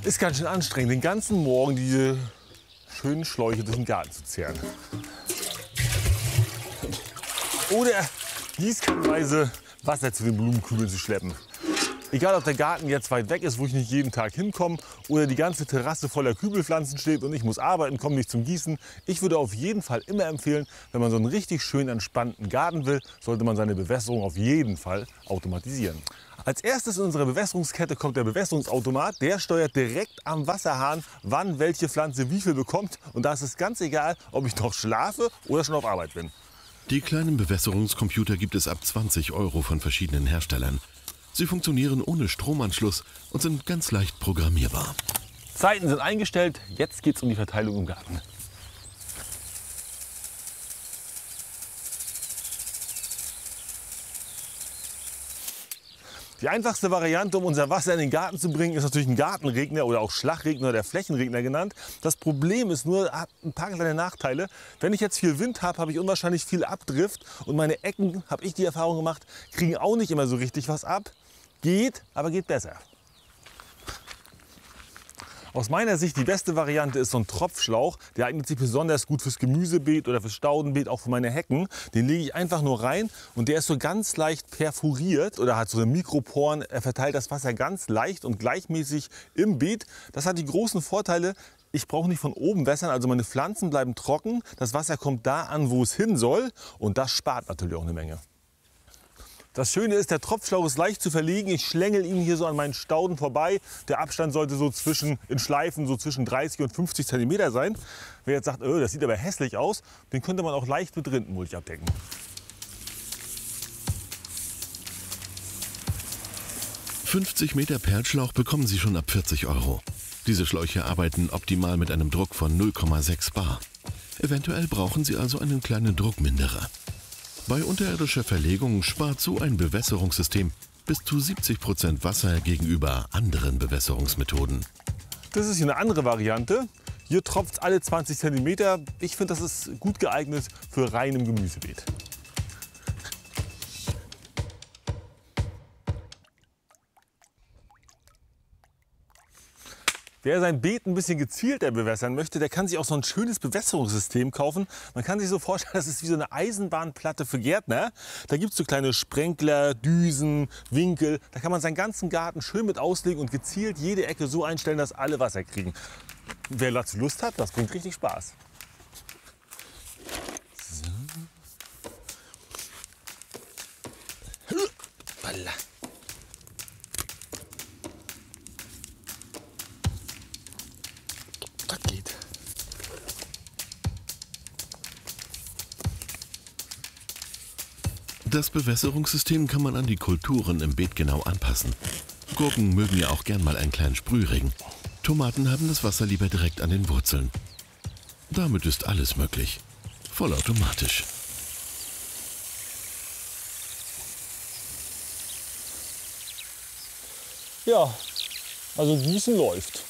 Ist ganz schön anstrengend, den ganzen Morgen diese schönen Schläuche durch den Garten zu zehren. Oder gießkannenweise Wasser zu den Blumenkübeln zu schleppen. Egal, ob der Garten jetzt weit weg ist, wo ich nicht jeden Tag hinkomme, oder die ganze Terrasse voller Kübelpflanzen steht und ich muss arbeiten, komme nicht zum Gießen. Ich würde auf jeden Fall immer empfehlen, wenn man so einen richtig schön entspannten Garten will, sollte man seine Bewässerung auf jeden Fall automatisieren. Als erstes in unserer Bewässerungskette kommt der Bewässerungsautomat. Der steuert direkt am Wasserhahn, wann welche Pflanze wie viel bekommt. Und da ist es ganz egal, ob ich noch schlafe oder schon auf Arbeit bin. Die kleinen Bewässerungscomputer gibt es ab 20 € von verschiedenen Herstellern. Sie funktionieren ohne Stromanschluss und sind ganz leicht programmierbar. Zeiten sind eingestellt, jetzt geht es um die Verteilung im Garten. Die einfachste Variante, um unser Wasser in den Garten zu bringen, ist natürlich ein Gartenregner oder auch Schlagregner oder Flächenregner genannt. Das Problem ist nur, hat ein paar kleine Nachteile. Wenn ich jetzt viel Wind habe, habe ich unwahrscheinlich viel Abdrift und meine Ecken, habe ich die Erfahrung gemacht, kriegen auch nicht immer so richtig was ab. Geht, aber geht besser. Aus meiner Sicht die beste Variante ist so ein Tropfschlauch. Der eignet sich besonders gut fürs Gemüsebeet oder fürs Staudenbeet, auch für meine Hecken. Den lege ich einfach nur rein und der ist so ganz leicht perforiert oder hat so eine Mikroporen. Er verteilt das Wasser ganz leicht und gleichmäßig im Beet. Das hat die großen Vorteile. Ich brauche nicht von oben wässern, also meine Pflanzen bleiben trocken. Das Wasser kommt da an, wo es hin soll und das spart natürlich auch eine Menge. Das Schöne ist, der Tropfschlauch ist leicht zu verlegen. Ich schlängel ihn hier so an meinen Stauden vorbei. Der Abstand sollte so in Schleifen so zwischen 30 und 50 cm sein. Wer jetzt sagt, das sieht aber hässlich aus, den könnte man auch leicht mit Rindenmulch abdecken. »50 Meter Perlschlauch bekommen Sie schon ab 40 €. Diese Schläuche arbeiten optimal mit einem Druck von 0,6 bar. Eventuell brauchen Sie also einen kleinen Druckminderer. Bei unterirdischer Verlegung spart so ein Bewässerungssystem bis zu 70% Wasser gegenüber anderen Bewässerungsmethoden. Das ist hier eine andere Variante. Hier tropft es alle 20 cm. Ich finde, das ist gut geeignet für reinem Gemüsebeet. Wer sein Beet ein bisschen gezielter bewässern möchte, der kann sich auch so ein schönes Bewässerungssystem kaufen. Man kann sich so vorstellen, das ist wie so eine Eisenbahnplatte für Gärtner. Da gibt es so kleine Sprenkler, Düsen, Winkel. Da kann man seinen ganzen Garten schön mit auslegen und gezielt jede Ecke so einstellen, dass alle Wasser kriegen. Wer dazu Lust hat, das bringt richtig Spaß. So. Voilà. Geht. Das Bewässerungssystem kann man an die Kulturen im Beet genau anpassen. Gurken mögen ja auch gern mal einen kleinen Sprühregen. Tomaten haben das Wasser lieber direkt an den Wurzeln. Damit ist alles möglich. Vollautomatisch. Ja, also Gießen läuft.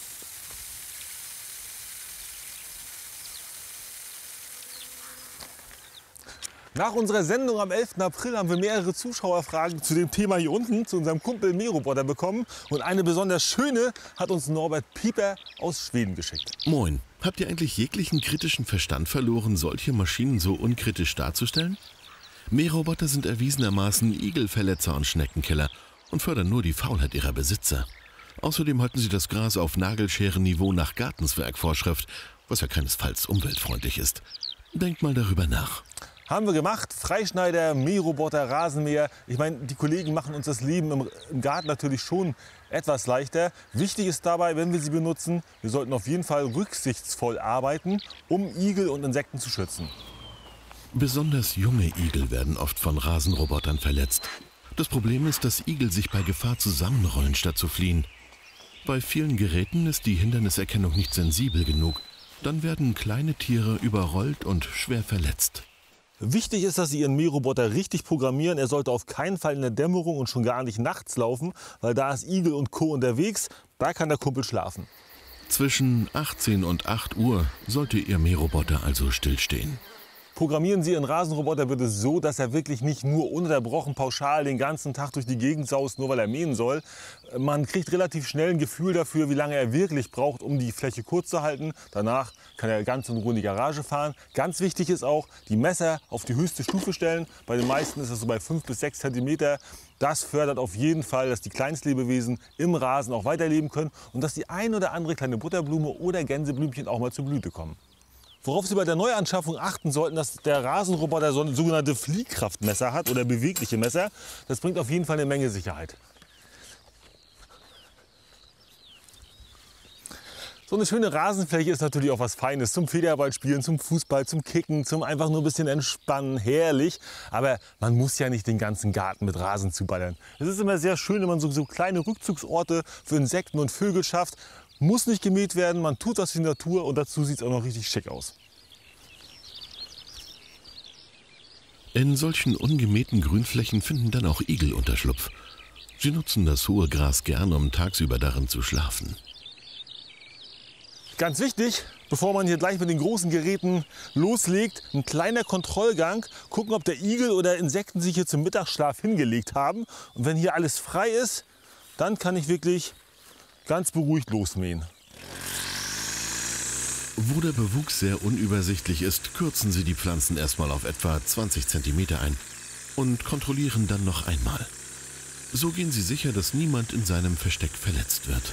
Nach unserer Sendung am 11. April haben wir mehrere Zuschauerfragen zu dem Thema hier unten, zu unserem Kumpel Mähroboter bekommen. Und eine besonders schöne hat uns Norbert Pieper aus Schweden geschickt. Moin, habt ihr eigentlich jeglichen kritischen Verstand verloren, solche Maschinen so unkritisch darzustellen? Mähroboter sind erwiesenermaßen Igelverletzer und Schneckenkiller und fördern nur die Faulheit ihrer Besitzer. Außerdem halten sie das Gras auf Nagelscherenniveau nach Gartenswerkvorschrift, was ja keinesfalls umweltfreundlich ist. Denkt mal darüber nach. Haben wir gemacht. Freischneider, Mähroboter, Rasenmäher. Ich meine, die Kollegen machen uns das Leben im Garten natürlich schon etwas leichter. Wichtig ist dabei, wenn wir sie benutzen, wir sollten auf jeden Fall rücksichtsvoll arbeiten, um Igel und Insekten zu schützen. Besonders junge Igel werden oft von Rasenrobotern verletzt. Das Problem ist, dass Igel sich bei Gefahr zusammenrollen, statt zu fliehen. Bei vielen Geräten ist die Hinderniserkennung nicht sensibel genug. Dann werden kleine Tiere überrollt und schwer verletzt. Wichtig ist, dass Sie Ihren Mähroboter richtig programmieren. Er sollte auf keinen Fall in der Dämmerung und schon gar nicht nachts laufen, weil da ist Igel und Co. unterwegs. Da kann der Kumpel schlafen. Zwischen 18 und 8 Uhr sollte Ihr Mähroboter also stillstehen. Programmieren Sie Ihren Rasenroboter bitte so, dass er wirklich nicht nur ununterbrochen pauschal den ganzen Tag durch die Gegend saust, nur weil er mähen soll. Man kriegt relativ schnell ein Gefühl dafür, wie lange er wirklich braucht, um die Fläche kurz zu halten. Danach kann er ganz in Ruhe in die Garage fahren. Ganz wichtig ist auch, die Messer auf die höchste Stufe stellen. Bei den meisten ist das so bei 5 bis 6 cm. Das fördert auf jeden Fall, dass die Kleinstlebewesen im Rasen auch weiterleben können und dass die ein oder andere kleine Butterblume oder Gänseblümchen auch mal zur Blüte kommen. Worauf Sie bei der Neuanschaffung achten sollten, dass der Rasenroboter so ein sogenannte Fliehkraftmesser hat oder bewegliche Messer. Das bringt auf jeden Fall eine Menge Sicherheit. So eine schöne Rasenfläche ist natürlich auch was Feines zum Federballspielen, zum Fußball, zum Kicken, zum einfach nur ein bisschen entspannen, herrlich. Aber man muss ja nicht den ganzen Garten mit Rasen zuballern. Es ist immer sehr schön, wenn man so kleine Rückzugsorte für Insekten und Vögel schafft. Muss nicht gemäht werden, man tut das für die Natur und dazu sieht es auch noch richtig schick aus. In solchen ungemähten Grünflächen finden dann auch Igel Unterschlupf. Sie nutzen das hohe Gras gern, um tagsüber darin zu schlafen. Ganz wichtig, bevor man hier gleich mit den großen Geräten loslegt, ein kleiner Kontrollgang, gucken, ob der Igel oder Insekten sich hier zum Mittagsschlaf hingelegt haben. Und wenn hier alles frei ist, dann kann ich wirklich ganz beruhigt losmähen. Wo der Bewuchs sehr unübersichtlich ist, kürzen Sie die Pflanzen erstmal auf etwa 20 cm ein und kontrollieren dann noch einmal. So gehen Sie sicher, dass niemand in seinem Versteck verletzt wird.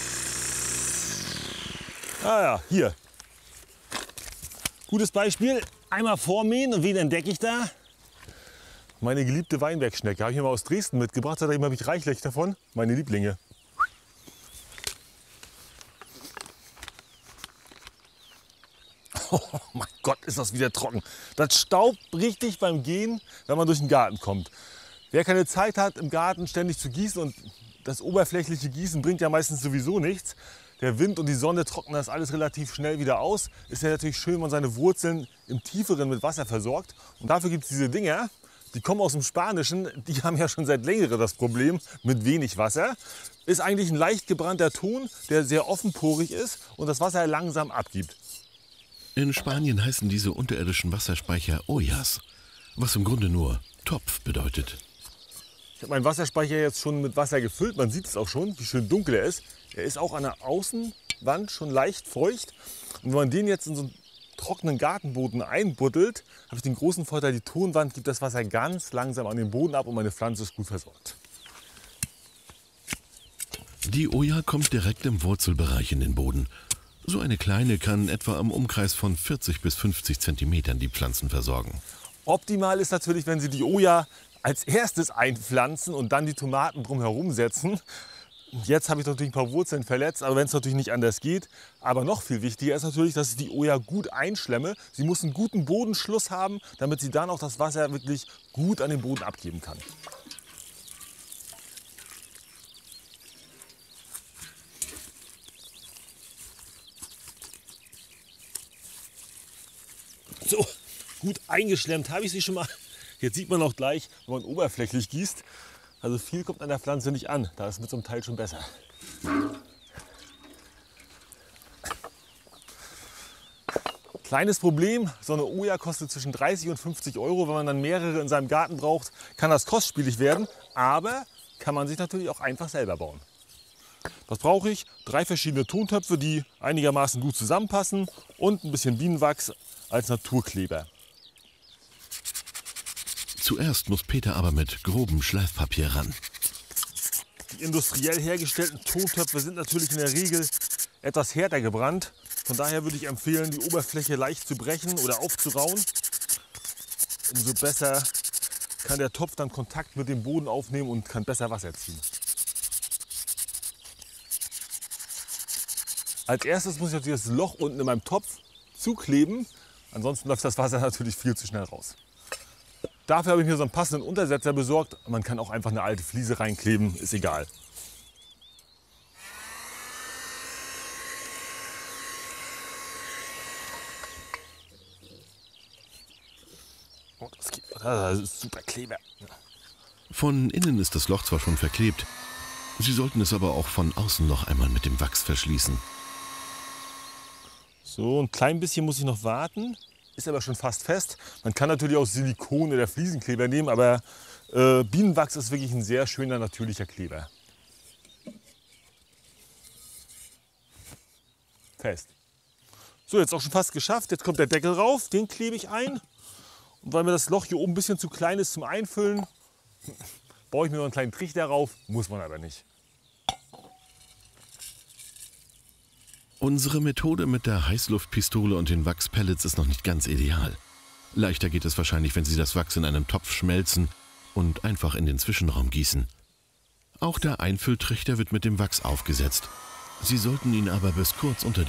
Ah ja, hier. Gutes Beispiel. Einmal vormähen und wen entdecke ich da? Meine geliebte Weinbergschnecke. Habe ich mir mal aus Dresden mitgebracht. Seitdem habe ich reichlich davon. Meine Lieblinge. Oh mein Gott, ist das wieder trocken. Das staubt richtig beim Gehen, wenn man durch den Garten kommt. Wer keine Zeit hat, im Garten ständig zu gießen, und das oberflächliche Gießen bringt ja meistens sowieso nichts. Der Wind und die Sonne trocknen das alles relativ schnell wieder aus. Ist ja natürlich schön, wenn man seine Wurzeln im Tieferen mit Wasser versorgt. Und dafür gibt es diese Dinger, die kommen aus dem Spanischen. Die haben ja schon seit längerem das Problem mit wenig Wasser. Ist eigentlich ein leicht gebrannter Ton, der sehr offenporig ist und das Wasser langsam abgibt. In Spanien heißen diese unterirdischen Wasserspeicher Ollas, was im Grunde nur Topf bedeutet. Ich habe meinen Wasserspeicher jetzt schon mit Wasser gefüllt. Man sieht es auch schon, wie schön dunkel er ist. Er ist auch an der Außenwand schon leicht feucht. Und wenn man den jetzt in so einen trockenen Gartenboden einbuddelt, habe ich den großen Vorteil, die Tonwand gibt das Wasser ganz langsam an den Boden ab und meine Pflanze ist gut versorgt. Die Olla kommt direkt im Wurzelbereich in den Boden. So eine kleine kann etwa im Umkreis von 40 bis 50 cm die Pflanzen versorgen. Optimal ist natürlich, wenn Sie die Olla als erstes einpflanzen und dann die Tomaten drumherum setzen. Jetzt habe ich natürlich ein paar Wurzeln verletzt, aber wenn es natürlich nicht anders geht. Aber noch viel wichtiger ist natürlich, dass ich die Olla gut einschlemme. Sie muss einen guten Bodenschluss haben, damit sie dann auch das Wasser wirklich gut an den Boden abgeben kann. So, gut eingeschlemmt habe ich sie schon mal. Jetzt sieht man auch gleich, wenn man oberflächlich gießt. Also viel kommt an der Pflanze nicht an. Da ist mit so einem Teil schon besser. Kleines Problem, so eine Olla kostet zwischen 30 und 50 Euro. Wenn man dann mehrere in seinem Garten braucht, kann das kostspielig werden. Aber kann man sich natürlich auch einfach selber bauen. Was brauche ich? 3 verschiedene Tontöpfe, die einigermaßen gut zusammenpassen und ein bisschen Bienenwachs als Naturkleber. Zuerst muss Peter aber mit grobem Schleifpapier ran. Die industriell hergestellten Tontöpfe sind natürlich in der Regel etwas härter gebrannt. Von daher würde ich empfehlen, die Oberfläche leicht zu brechen oder aufzurauen. Umso besser kann der Topf dann Kontakt mit dem Boden aufnehmen und kann besser Wasser ziehen. Als erstes muss ich natürlich das Loch unten in meinem Topf zukleben. Ansonsten läuft das Wasser natürlich viel zu schnell raus. Dafür habe ich mir so einen passenden Untersetzer besorgt. Man kann auch einfach eine alte Fliese reinkleben, ist egal. Oh, das ist super Kleber. Von innen ist das Loch zwar schon verklebt, Sie sollten es aber auch von außen noch einmal mit dem Wachs verschließen. So, ein klein bisschen muss ich noch warten. ist aber schon fast fest. Man kann natürlich auch Silikon oder Fliesenkleber nehmen, aber Bienenwachs ist wirklich ein sehr schöner, natürlicher Kleber. Fest. So, jetzt auch schon fast geschafft. Jetzt kommt der Deckel rauf, den klebe ich ein. Und weil mir das Loch hier oben ein bisschen zu klein ist zum Einfüllen, baue ich mir noch einen kleinen Trichter rauf. Muss man aber nicht. Unsere Methode mit der Heißluftpistole und den Wachspellets ist noch nicht ganz ideal. Leichter geht es wahrscheinlich, wenn Sie das Wachs in einem Topf schmelzen und einfach in den Zwischenraum gießen. Auch der Einfülltrichter wird mit dem Wachs aufgesetzt. Sie sollten ihn aber bis kurz unter die